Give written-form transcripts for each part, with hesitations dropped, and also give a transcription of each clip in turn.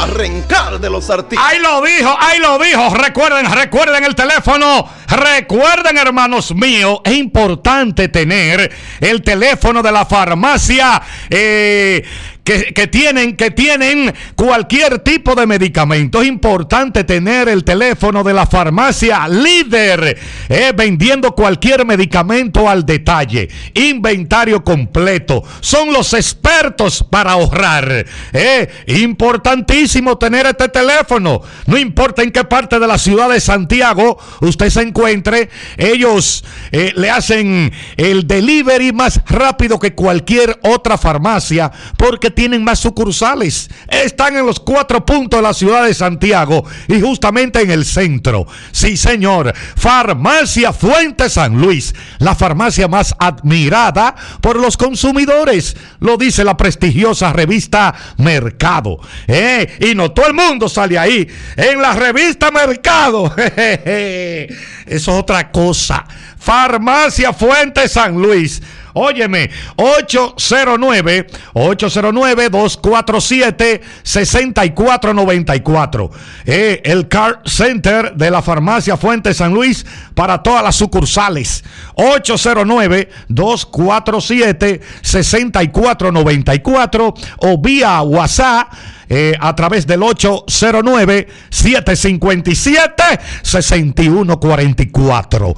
arrancar de los artistas. Ahí lo dijo. Recuerden el teléfono. Recuerden, hermanos míos, es importante tener el teléfono de la farmacia que tienen cualquier tipo de medicamento. Es importante tener el teléfono de la farmacia líder, vendiendo cualquier medicamento al detalle, inventario completo. Son los expertos para ahorrar. Importantísimo tener este teléfono. No importa en qué parte de la ciudad de Santiago usted se encuentre, ellos le hacen el delivery más rápido que cualquier otra farmacia, porque tienen más sucursales. Están en los 4 puntos de la ciudad de Santiago y justamente en el centro. Sí, señor. Farmacia Fuente San Luis, la farmacia más admirada por los consumidores. Lo dice la prestigiosa revista Mercado. Y no todo el mundo sale ahí en la revista Mercado. Eso es otra cosa. Farmacia Fuente San Luis. Óyeme, 809-247-6494. El Car Center de la Farmacia Fuente San Luis para todas las sucursales. 809-247-6494 o vía WhatsApp a través del 809-757-6144.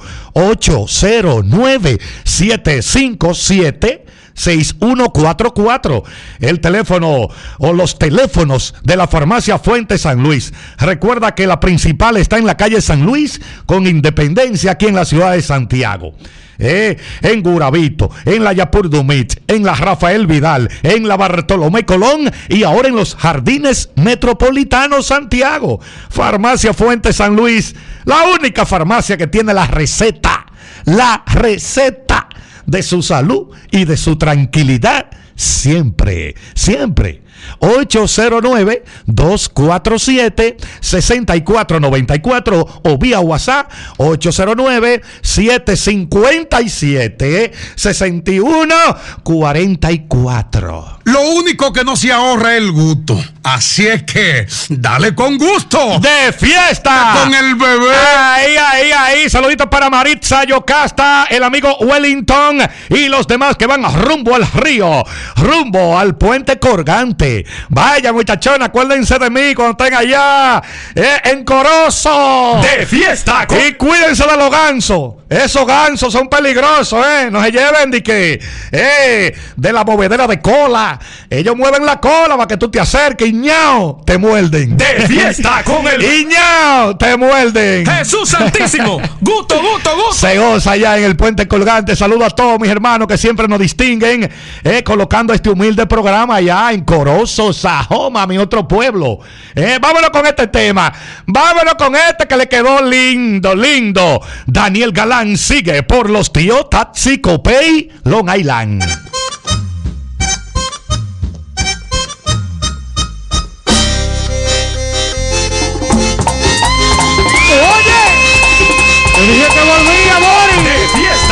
809-757-6144. El teléfono o los teléfonos de la farmacia Fuente San Luis. Recuerda que la principal está en la calle San Luis con Independencia, aquí en la ciudad de Santiago. En Gurabito, en la Yapur Dumit, en la Rafael Vidal, en la Bartolomé Colón y ahora en los Jardines Metropolitanos Santiago. Farmacia Fuente San Luis, la única farmacia que tiene la receta de su salud y de su tranquilidad siempre. 809-247-6494 o vía WhatsApp 809-757-6144. Lo único que no se ahorra es el gusto. Así es que dale con gusto. ¡De fiesta! Con el bebé. Ahí. Saluditos para Maritza Yocasta, el amigo Wellington y los demás que van rumbo al río, rumbo al puente colgante. Vaya, muchachón, acuérdense de mí cuando estén allá en Corozo. ¡De fiesta! Y cuídense de los gansos. Esos gansos son peligrosos, no se lleven de la movedera de cola. Ellos mueven la cola para que tú te acerques y ñao, te muerden. ¡De fiesta con el... y ñao, te muerden. ¡Jesús Santísimo! ¡Gusto! Se goza allá en el puente colgante. Saludo a todos mis hermanos que siempre nos distinguen, colocando este humilde programa allá en Corozo, Sajoma, mi otro pueblo. Vámonos con este tema. Vámonos con este que le quedó lindo. Daniel Galán sigue por los tíos Taxi Copey, Long Island.